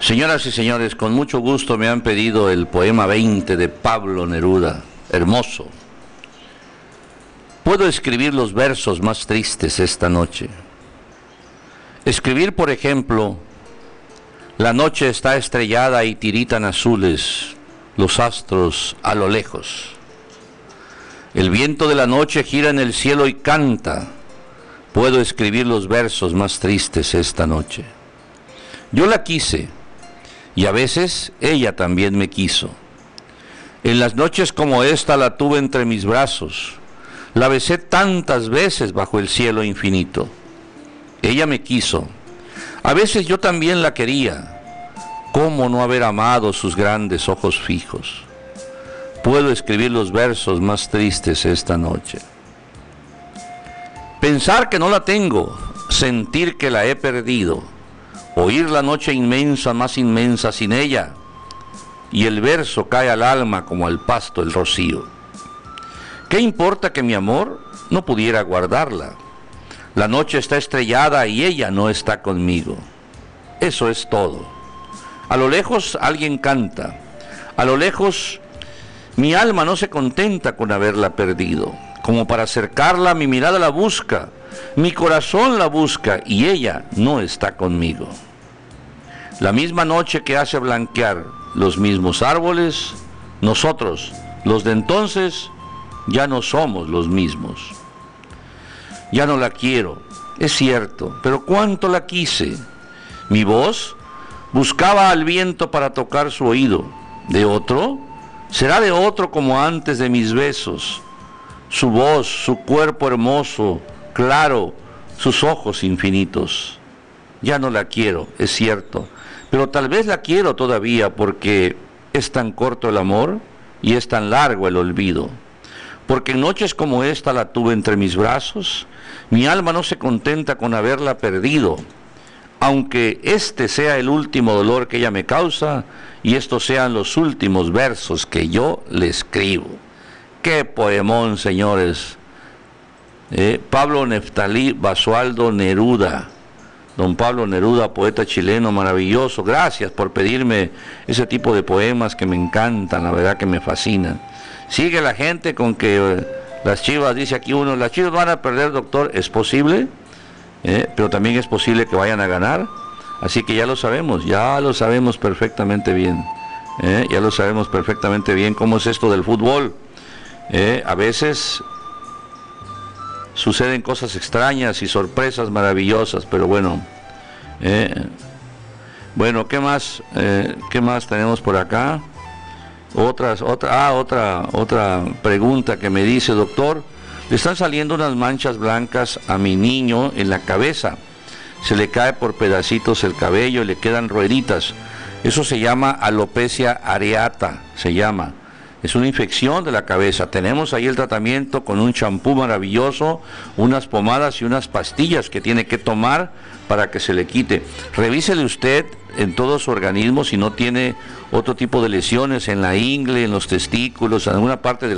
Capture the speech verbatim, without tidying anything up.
Señoras y señores, con mucho gusto me han pedido el poema veinte de Pablo Neruda, hermoso. Puedo escribir los versos más tristes esta noche. Escribir, por ejemplo, la noche está estrellada y tiritan azules los astros a lo lejos. El viento de la noche gira en el cielo y canta. Puedo escribir los versos más tristes esta noche. Yo la quise, y a veces ella también me quiso. En las noches como esta la tuve entre mis brazos, la besé tantas veces bajo el cielo infinito. Ella me quiso, a veces yo también la quería. ¿Cómo no haber amado sus grandes ojos fijos? Puedo escribir los versos más tristes esta noche. Pensar que no la tengo, sentir que la he perdido, oír la noche inmensa, más inmensa sin ella, y el verso cae al alma como al pasto el rocío. ¿Qué importa que mi amor no pudiera guardarla? La noche está estrellada y ella no está conmigo. Eso es todo. A lo lejos alguien canta. A lo lejos mi alma no se contenta con haberla perdido. Como para acercarla, mi mirada la busca, mi corazón la busca y ella no está conmigo. La misma noche que hace blanquear los mismos árboles, nosotros, los de entonces, ya no somos los mismos. Ya no la quiero, es cierto, pero cuánto la quise. Mi voz buscaba al viento para tocar su oído. ¿De otro? Será de otro como antes de mis besos. Su voz, su cuerpo hermoso, claro, sus ojos infinitos. Ya no la quiero, es cierto, pero tal vez la quiero todavía porque es tan corto el amor y es tan largo el olvido. Porque en noches como esta la tuve entre mis brazos, mi alma no se contenta con haberla perdido, aunque este sea el último dolor que ella me causa y estos sean los últimos versos que yo le escribo. ¡Qué poemón, señores! Eh, Pablo Neftalí Basualdo Neruda. Don Pablo Neruda, poeta chileno maravilloso. Gracias por pedirme ese tipo de poemas que me encantan, la verdad que me fascinan. Sigue la gente con que eh, las Chivas, dice aquí uno, las Chivas van a perder, doctor. Es posible, eh, pero también es posible que vayan a ganar. Así que ya lo sabemos, ya lo sabemos perfectamente bien. Eh, ya lo sabemos perfectamente bien cómo es esto del fútbol. Eh, a veces suceden cosas extrañas y sorpresas maravillosas, pero bueno, eh, bueno, ¿qué más, eh, qué más tenemos por acá? Otras, otra, ah, otra, otra pregunta que me dice, doctor, le están saliendo unas manchas blancas a mi niño en la cabeza, se le cae por pedacitos el cabello y le quedan rueditas, eso se llama alopecia areata, se llama. Es una infección de la cabeza. Tenemos ahí el tratamiento con un champú maravilloso, unas pomadas y unas pastillas que tiene que tomar para que se le quite. Revísele usted en todo su organismo si no tiene otro tipo de lesiones en la ingle, en los testículos, en alguna parte del